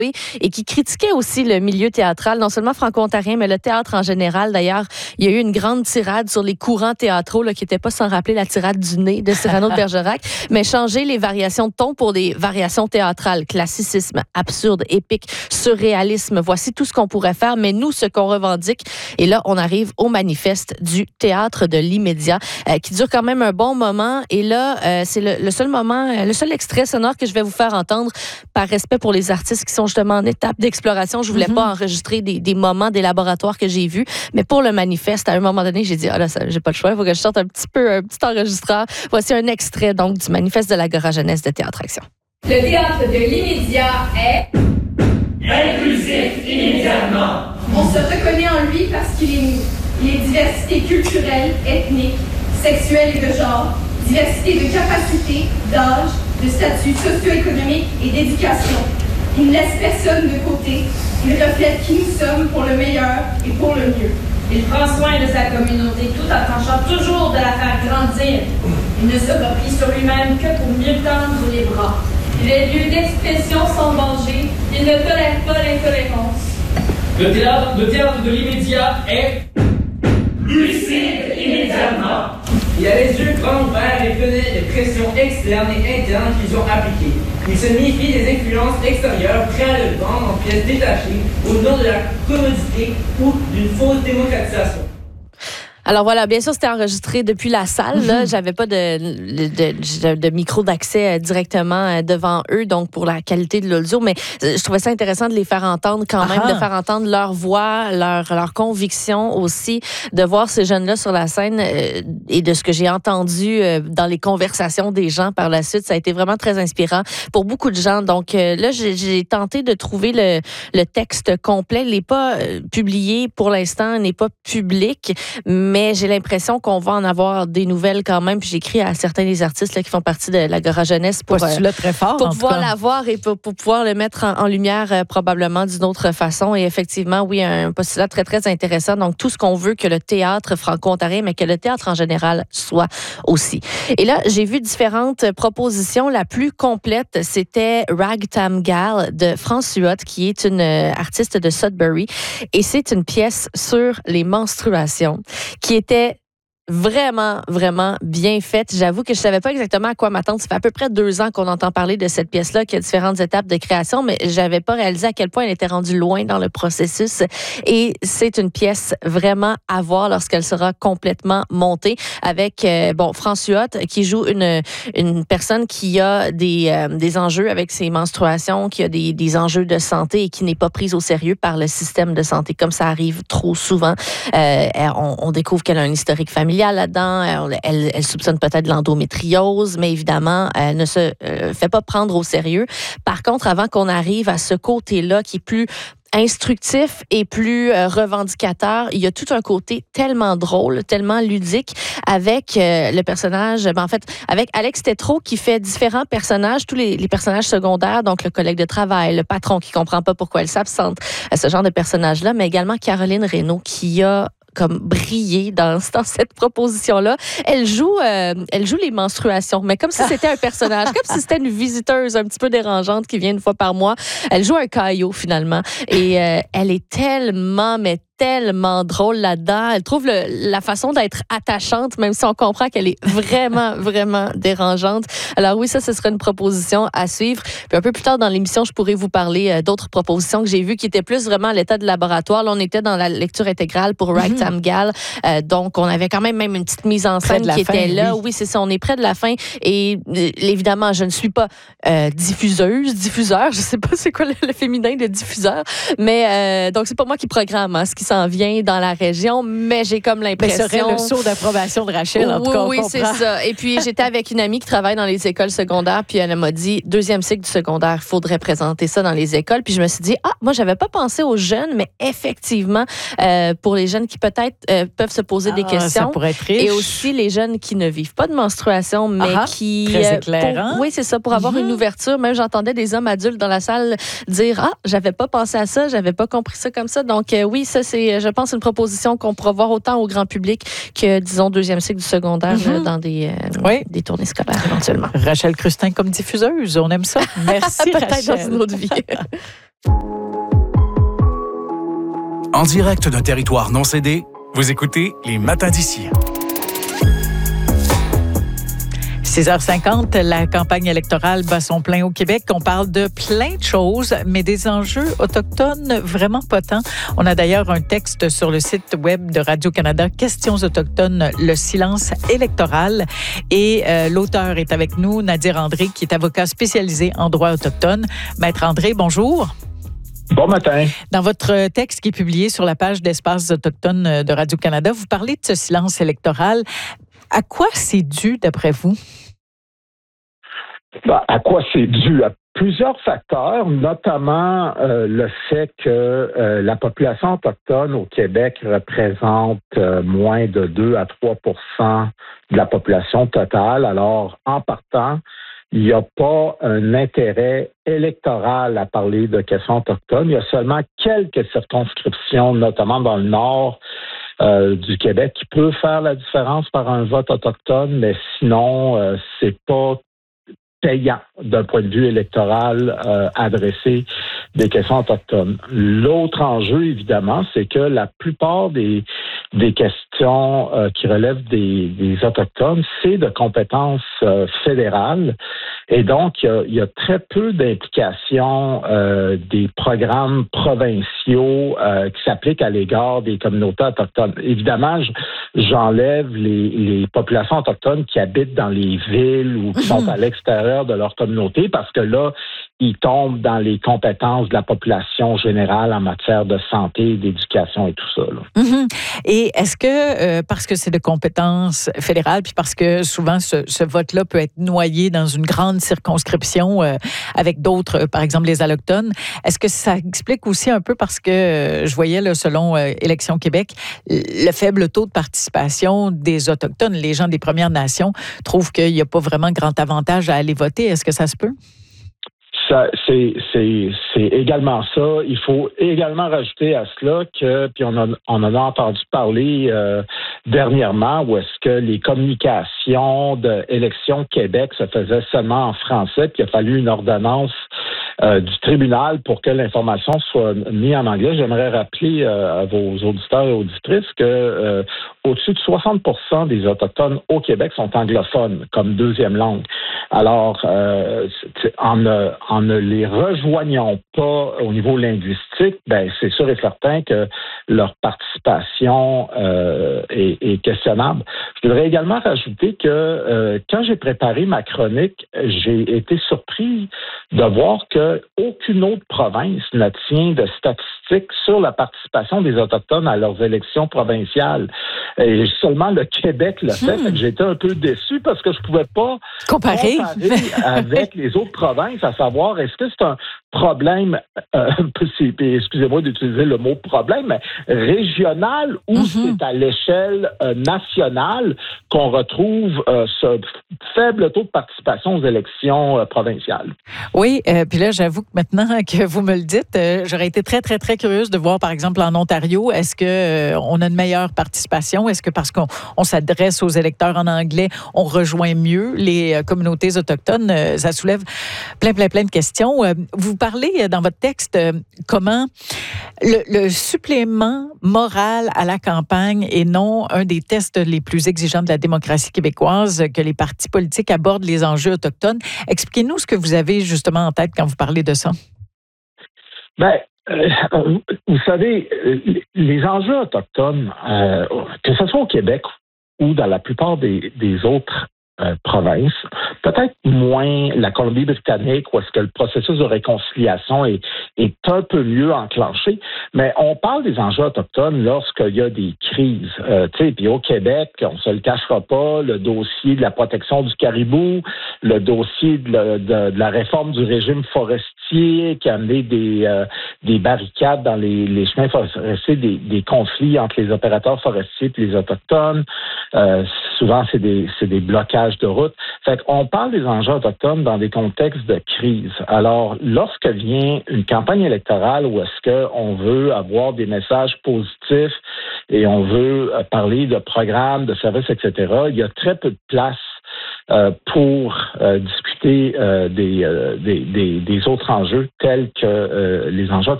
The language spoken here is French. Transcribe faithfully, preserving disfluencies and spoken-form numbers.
et qui critiquait aussi le milieu théâtral, non seulement franco-ontarien, mais le théâtre en général. D'ailleurs, il y a eu une grande tirade sur les courants théâtraux là, qui n'était pas sans rappeler la tirade du nez de Cyrano de Bergerac, mais changer les variations de ton pour des variations théâtrales. Classicisme, absurde, épique, surréalisme. Voici tout ce qu'on pourrait faire, mais nous, ce qu'on revendique. Et là, on arrive au manifeste du théâtre de l'immédiat, euh, qui dure quand même un bon moment. Et là, euh, c'est le, le seul moment, euh, le seul extrait sonore que je vais vous faire entendre par respect pour les artistes qui sont justement en étape d'exploration. Je voulais mm-hmm. pas enregistrer des, des moments des laboratoires que j'ai vus, mais pour le manifeste, à un moment donné, j'ai dit, ah là, ça, j'ai pas le choix, il faut que je sorte un petit peu, un petit enregistreur. Voici un extrait, donc, du manifeste de l'Agora Jeunesse de Théâtre Action. Le théâtre de l'immédiat est... inclusif immédiatement. On se reconnaît en lui parce qu'il est nous. Il est diversité culturelle, ethnique, sexuelle et de genre, diversité de capacité, d'âge, de statut socio-économique et d'éducation. Il ne laisse personne de côté. Il reflète qui nous sommes pour le meilleur et pour le mieux. Il prend soin de sa communauté tout en tâchant toujours de la faire grandir. Il ne se replie sur lui-même que pour mieux tendre les bras. Les lieux d'expression sont vengés. Il ne tolère pas l'intolérance. Le théâtre, le théâtre de l'immédiat est lucide immédiatement. Il a les yeux grands ouverts et connaît les pressions externes et internes qu'ils ont appliquées. Il se méfie des influences extérieures, prêt à le vendre en pièces détachées au nom de la commodité ou d'une fausse démocratisation. Alors voilà, bien sûr, c'était enregistré depuis la salle. Là, j'avais pas de, de, de, de micro d'accès directement devant eux, donc pour la qualité de l'audio, mais je trouvais ça intéressant de les faire entendre quand même, Aha. de faire entendre leur voix, leur, leur conviction aussi, de voir ces jeunes-là sur la scène euh, et de ce que j'ai entendu euh, dans les conversations des gens par la suite. Ça a été vraiment très inspirant pour beaucoup de gens. Donc euh, là, j'ai, j'ai tenté de trouver le, le texte complet. Il n'est pas euh, publié pour l'instant, il n'est pas public, mais j'ai l'impression qu'on va en avoir des nouvelles quand même. Puis j'écris à certains des artistes là, qui font partie de l'Agora Jeunesse pour, euh, très fort, pour pouvoir l'avoir et pour, pour pouvoir le mettre en, en lumière euh, probablement d'une autre façon. Et effectivement, oui, un postulat très, très intéressant. Donc, tout ce qu'on veut que le théâtre franco-ontarien, mais que le théâtre en général soit aussi. Et là, j'ai vu différentes propositions. La plus complète, c'était Ragtime Gal de France Huot, qui est une artiste de Sudbury. Et c'est une pièce sur les menstruations qui était vraiment, vraiment bien faite. J'avoue que je savais pas exactement à quoi m'attendre. Ça fait à peu près deux ans qu'on entend parler de cette pièce-là, qui a différentes étapes de création, mais j'avais pas réalisé à quel point elle était rendue loin dans le processus. Et c'est une pièce vraiment à voir lorsqu'elle sera complètement montée avec, euh, bon, France Huot, qui joue une, une personne qui a des, euh, des enjeux avec ses menstruations, qui a des, des enjeux de santé et qui n'est pas prise au sérieux par le système de santé, comme ça arrive trop souvent. Euh, on, on découvre qu'elle a un historique familial là-dedans. Elle, elle soupçonne peut-être de l'endométriose, mais évidemment, elle ne se euh, fait pas prendre au sérieux. Par contre, avant qu'on arrive à ce côté-là qui est plus instructif et plus euh, revendicateur, il y a tout un côté tellement drôle, tellement ludique avec euh, le personnage, ben en fait, avec Alex Tétrault qui fait différents personnages, tous les, les personnages secondaires, donc le collègue de travail, le patron qui comprend pas pourquoi elle s'absente, ce genre de personnage-là, mais également Caroline Reynaud qui a comme briller dans, dans cette proposition-là. Elle joue, euh, elle joue les menstruations, mais comme si c'était un personnage, comme si c'était une visiteuse un petit peu dérangeante qui vient une fois par mois. Elle joue un caillot, finalement. Et euh, elle est tellement, mais tellement drôle là-dedans. Elle trouve le, la façon d'être attachante, même si on comprend qu'elle est vraiment, vraiment dérangeante. Alors oui, ça, ce serait une proposition à suivre. Puis un peu plus tard dans l'émission, je pourrais vous parler euh, d'autres propositions que j'ai vues qui étaient plus vraiment à l'état de laboratoire. Là, on était dans la lecture intégrale pour Ragtime mm-hmm. Gal. Euh, donc, on avait quand même même une petite mise en scène qui fin, était là. Oui, oui c'est ça. On est près de la fin. Et euh, évidemment, je ne suis pas euh, diffuseuse, diffuseur. Je sais pas c'est quoi le, le féminin de diffuseur. Mais euh, donc, c'est pas moi qui programme hein, ce qui s'en vient dans la région, mais j'ai comme l'impression... Mais serait le saut d'approbation de Rachel, en oui, tout cas, oui, c'est ça. Et puis, j'étais avec une amie qui travaille dans les écoles secondaires, puis elle m'a dit, deuxième cycle du secondaire, il faudrait présenter ça dans les écoles. Puis je me suis dit, ah, moi, j'avais pas pensé aux jeunes, mais effectivement, euh, pour les jeunes qui peut-être euh, peuvent se poser ah, des questions. Ça pourrait être riche. Et aussi les jeunes qui ne vivent pas de menstruation, mais ah, qui... Très éclairant. Pour, oui, c'est ça, pour avoir mm-hmm. une ouverture. Même j'entendais des hommes adultes dans la salle dire, ah, j'avais pas pensé à ça, j'avais pas compris ça comme ça. Donc, euh, oui, ça, c'est, je pense, une proposition qu'on pourra voir autant au grand public que, disons, deuxième cycle du secondaire mm-hmm. là, dans des, euh, oui. des tournées scolaires éventuellement. Rachel Crustin comme diffuseuse, on aime ça. Merci, Peut-être Rachel. dans une autre vie. En direct d'un territoire non cédé, vous écoutez Les Matins d'ici. six heures cinquante, la campagne électorale bat son plein au Québec. On parle de plein de choses, mais des enjeux autochtones vraiment potents. On a d'ailleurs un texte sur le site web de Radio-Canada, Questions autochtones, le silence électoral. Et euh, l'auteur est avec nous, Nadir André, qui est avocat spécialisé en droit autochtone. Maître André, bonjour. Bon matin. Dans votre texte qui est publié sur la page d'Espaces autochtones de Radio-Canada, vous parlez de ce silence électoral. À quoi c'est dû, d'après vous? Ben, à quoi c'est dû? À plusieurs facteurs, notamment euh, le fait que euh, la population autochtone au Québec représente euh, moins de deux à trois pour cent de la population totale. Alors, en partant, il n'y a pas un intérêt électoral à parler de questions autochtones. Il y a seulement quelques circonscriptions, notamment dans le nord euh, du Québec, qui peuvent faire la différence par un vote autochtone, mais sinon, euh, c'est pas payant d'un point de vue électoral euh, adresser des questions autochtones. L'autre enjeu, évidemment, c'est que la plupart des, des questions euh, qui relèvent des, des Autochtones, c'est de compétences euh, fédérales. Et donc, il y a, il y a très peu d'implication euh, des programmes provinciaux euh, qui s'appliquent à l'égard des communautés autochtones. Évidemment, j'enlève les, les populations autochtones qui habitent dans les villes ou qui sont à l'extérieur de leur communauté, parce que là, ils tombent dans les compétences de la population générale en matière de santé, d'éducation et tout ça. Là. Mm-hmm. Et est-ce que, euh, parce que c'est de compétences fédérales, puis parce que souvent ce, ce vote-là peut être noyé dans une grande circonscription euh, avec d'autres, euh, par exemple les allochtones, est-ce que ça explique aussi un peu parce que euh, je voyais, là, selon euh, Élections Québec, le faible taux de participation des Autochtones, les gens des Premières Nations, trouvent qu'il n'y a pas vraiment grand avantage à aller voter. Est-ce que ça se peut? Ça, c'est, c'est, c'est également ça. Il faut également rajouter à cela que, puis on, a, on en a entendu parler euh, dernièrement, où est-ce que les communications de Élections Québec se faisaient seulement en français, puis il a fallu une ordonnance euh, du tribunal pour que l'information soit mise en anglais. J'aimerais rappeler euh, à vos auditeurs et auditrices que euh, au-dessus de soixante pour cent des Autochtones au Québec sont anglophones comme deuxième langue. Alors, euh, en, en ne les rejoignant pas au niveau linguistique, ben c'est sûr et certain que leur participation euh, est, est questionnable. Je voudrais également rajouter que euh, quand j'ai préparé ma chronique, j'ai été surpris de voir que aucune autre province ne tient de statistiques sur la participation des Autochtones à leurs élections provinciales. Et seulement le Québec l'a fait. Hmm. Fait que j'étais un peu déçu parce que je pouvais pas comparer, comparer avec les autres provinces, à savoir est-ce que c'est un problème, euh, excusez-moi d'utiliser le mot problème, mais régional ou mm-hmm. c'est à l'échelle euh, nationale qu'on retrouve euh, ce faible taux de participation aux élections euh, provinciales. Oui, euh, puis là, j'avoue que maintenant que vous me le dites, euh, j'aurais été très, très, très curieuse de voir, par exemple, en Ontario, est-ce que euh, on a une meilleure participation? Est-ce que parce qu'on on s'adresse aux électeurs en anglais, on rejoint mieux les euh, communautés autochtones? Euh, ça soulève plein, plein, plein de questions. Euh, vous parlez dans votre texte euh, comment le, le supplément moral à la campagne est non un des tests les plus exigeants de la démocratie québécoise, que les partis politiques abordent les enjeux autochtones. Expliquez-nous ce que vous avez justement en tête quand vous parlez de ça. Bien, euh, vous savez, les enjeux autochtones, euh, que ce soit au Québec ou dans la plupart des, des autres Euh, province, peut-être moins la Colombie-Britannique où est-ce que le processus de réconciliation est, est un peu mieux enclenché, mais on parle des enjeux autochtones lorsqu'il y a des crises. Euh, tu sais, puis au Québec, on se le cachera pas, le dossier de la protection du caribou, le dossier de, la, de, de la réforme du régime forestier qui a amené des, euh, des barricades dans les, les chemins forestiers, des, des conflits entre les opérateurs forestiers et les Autochtones. Euh, souvent, c'est des, c'est des blocages de route. Fait qu'on parle des enjeux autochtones dans des contextes de crise. Alors, lorsque vient une campagne électorale où est-ce qu'on veut avoir des messages positifs et on veut parler de programmes, de services, et cetera, il y a très peu de place euh, pour euh, discuter euh, des, euh, des, des, des autres enjeux tels que euh, les enjeux autochtones.